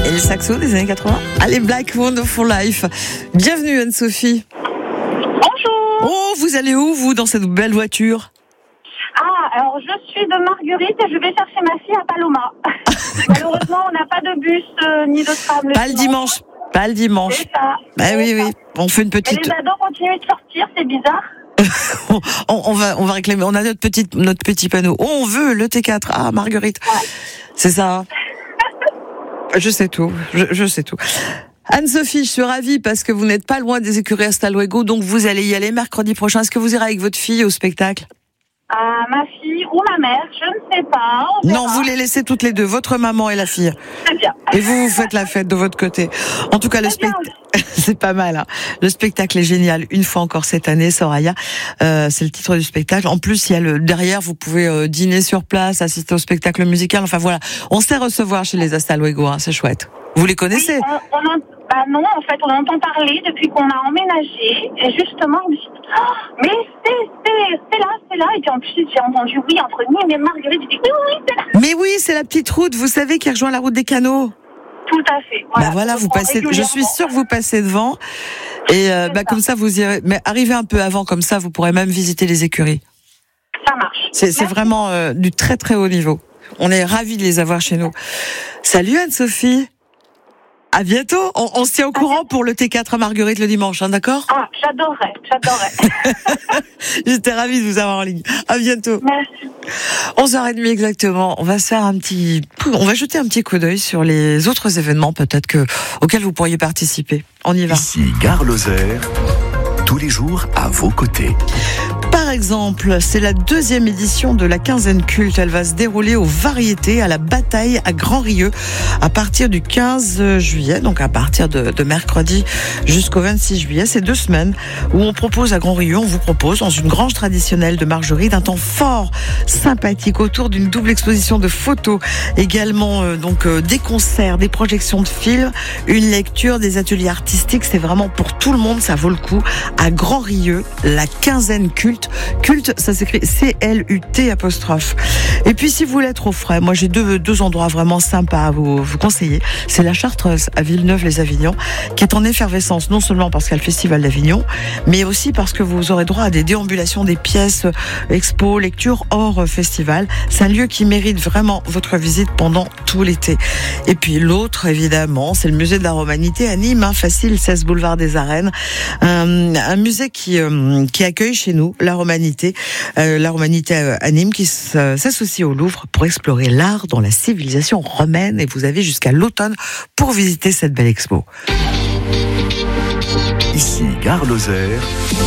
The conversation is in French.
Et le saxo des années 80. Allez, Black Wonderful Life. Bienvenue Anne-Sophie. Bonjour. Oh, vous allez où, vous, dans cette belle voiture? Alors je suis de Marguerite et je vais chercher ma fille à Paloma. Malheureusement, on n'a pas de bus ni de tram. Pas le dimanche. Pas le dimanche. C'est ça. Ah oui, oui. On fait une Et petite. les ados continuent de sortir, c'est bizarre. on va réclamer. On a notre petit panneau. Oh, on veut le T4. Ah, Marguerite. Ouais. C'est ça. Je sais tout. Je sais tout. Anne-Sophie, je suis ravie parce que vous n'êtes pas loin des écuries Hasta Luego, donc vous allez y aller mercredi prochain. Est-ce que vous irez avec votre fille au spectacle? Ma fille ou ma mère, je ne sais pas. On verra. Non, vous les laissez toutes les deux, votre maman et la fille. Très bien. Et vous faites la fête de votre côté. En tout cas, le spectacle, c'est pas mal. Hein. Le spectacle est génial. Une fois encore cette année, Soraya, c'est le titre du spectacle. En plus, il y a le derrière, vous pouvez dîner sur place, assister au spectacle musical. Enfin voilà, on sait recevoir chez les Hasta Luego. Hein, c'est chouette. Vous les connaissez? Oui, non, en fait, on entend parler depuis qu'on a emménagé. Et justement, je me suis dit, mais c'est là. Et puis en plus, j'ai entendu oui entre Nîmes et Marguerite. J'ai dit oui, c'est là. Mais oui, c'est la petite route, vous savez, qui rejoint la route des canaux. Tout à fait. Voilà, vous passez. Je suis sûre que vous passez devant. Et comme ça, vous irez. Mais arrivez un peu avant, comme ça, vous pourrez même visiter les écuries. Ça marche. C'est vraiment du très très haut niveau. On est ravis de les avoir chez nous. Salut Anne-Sophie. À bientôt. On se tient au courant pour le T4 à Marguerite le dimanche, hein, d'accord? J'adorerais. J'étais ravie de vous avoir en ligne. À bientôt. Merci. 11h30 exactement. On va jeter un petit coup d'œil sur les autres événements peut-être auxquels vous pourriez participer. On y va. Ici Gare Lozère, tous les jours à vos côtés. Par exemple, c'est la 2e édition de la quinzaine culte. Elle va se dérouler aux Variétés, à la Bataille, à Grand-Rieux, à partir du 15 juillet, donc à partir de mercredi jusqu'au 26 juillet. C'est 2 semaines où on propose à Grand-Rieux, on vous propose, dans une grange traditionnelle de Margerie, d'un temps fort, sympathique, autour d'une double exposition de photos, également des concerts, des projections de films, une lecture, des ateliers artistiques. C'est vraiment pour tout le monde, ça vaut le coup. À Grand-Rieux, la quinzaine culte. Culte, ça s'écrit C-L-U-T'. Et puis, si vous voulez être au frais, moi j'ai deux endroits vraiment sympas à vous conseiller. C'est la Chartreuse à Villeneuve-les-Avignon, qui est en effervescence, non seulement parce qu'il y a le Festival d'Avignon, mais aussi parce que vous aurez droit à des déambulations, des pièces, expos, lectures hors festival. C'est un lieu qui mérite vraiment votre visite pendant tout l'été. Et puis l'autre, évidemment, c'est le musée de la Romanité à Nîmes, facile, 16 boulevard des Arènes. Un musée qui accueille chez nous la Romanité à Nîmes, qui s'associe au Louvre pour explorer l'art dans la civilisation romaine. Et vous avez jusqu'à l'automne pour visiter cette belle expo. Ici Gare Lozère.